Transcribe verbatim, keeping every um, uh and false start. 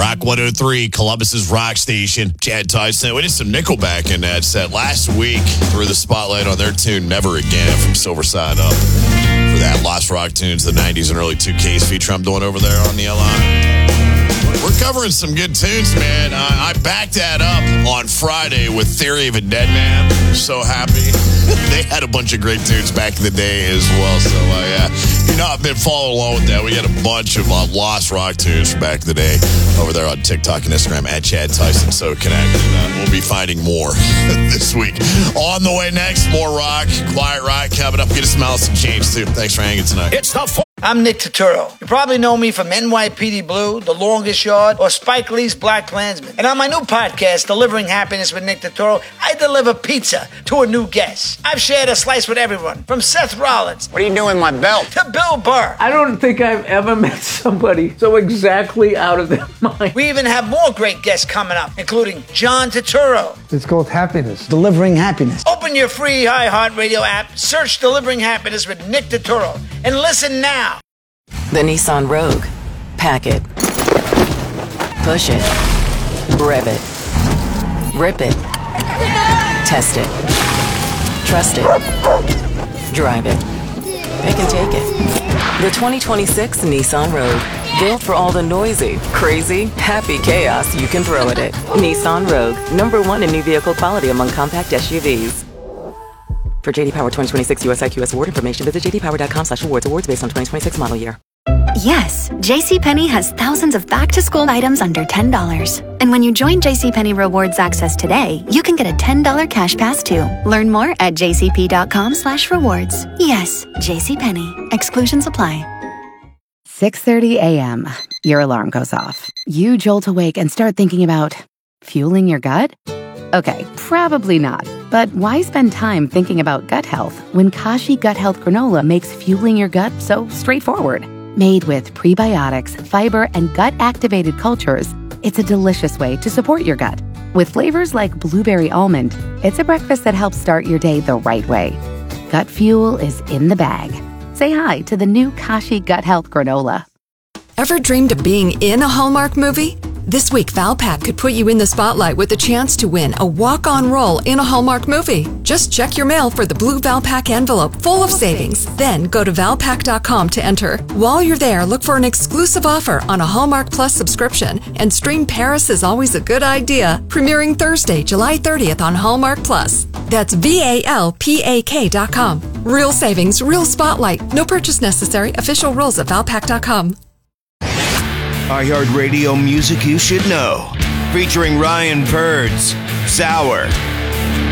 Rock one oh three, Columbus's rock station. Chad Tyson. We did some Nickelback in that set last week. Threw the spotlight on their tune Never Again from Silver Side Up. For that Lost Rock Tunes, the nineties and early two Ks feature I'm doing over there on the L I. We're covering some good tunes, man. Uh, I backed that up on Friday with Theory of a Dead Man. So happy. They had a bunch of great tunes back in the day as well. So, uh, yeah, you know, I've been following along with that. We had a bunch of uh, Lost Rock tunes from back in the day over there on TikTok and Instagram at Chad Tyson. So connected. Uh, we'll be finding more this week. On the way next, more rock, quiet rock coming up. Get a smell of some change, too. Thanks for hanging tonight. It's the fo- I'm Nick Turturro. You probably know me from N Y P D Blue, The Longest Yard, or Spike Lee's Black Klansman. And on my new podcast, Delivering Happiness with Nick Turturro, I deliver pizza to a new guest. I've shared a slice with everyone, from Seth Rollins. What are you doing with my belt? To Bill Burr. I don't think I've ever met somebody so exactly out of their mind. We even have more great guests coming up, including John Turturro. It's called Happiness. Delivering Happiness. Open your free iHeartRadio app, search Delivering Happiness with Nick Turturro, and listen now. The Nissan Rogue. Pack it. Push it. Rev it. Rip it. Test it. Trust it. Drive it. Pick and take it. The twenty twenty-six Nissan Rogue. Built for all the noisy, crazy, happy chaos you can throw at it. Nissan Rogue. Number one in new vehicle quality among compact S U Vs. For J D Power twenty twenty-six U S I Q S award information, visit j d power dot com slash awards. Awards based on twenty twenty-six model year. Yes, JCPenney has thousands of back-to-school items under ten dollars. And when you join JCPenney Rewards Access today, you can get a ten dollars cash pass too. Learn more at j c p dot com slash rewards. Yes, JCPenney. Exclusions apply. six thirty a.m. Your alarm goes off. You jolt awake and start thinking about fueling your gut? Okay, probably not. But why spend time thinking about gut health when Kashi Gut Health Granola makes fueling your gut so straightforward? Made with prebiotics, fiber, and gut-activated cultures, it's a delicious way to support your gut. With flavors like blueberry almond, it's a breakfast that helps start your day the right way. Gut fuel is in the bag. Say hi to the new Kashi Gut Health Granola. Ever dreamed of being in a Hallmark movie? This week, Valpak could put you in the spotlight with a chance to win a walk-on role in a Hallmark movie. Just check your mail for the blue Valpak envelope full of savings. Then go to valpak dot com to enter. While you're there, look for an exclusive offer on a Hallmark Plus subscription and stream Paris is Always a Good Idea, premiering Thursday, July thirtieth on Hallmark Plus. That's V A L P A K dot com. Real savings, real spotlight. No purchase necessary. Official rules at valpak dot com. iHeartRadio music you should know. Featuring Ryan Birds, Sour,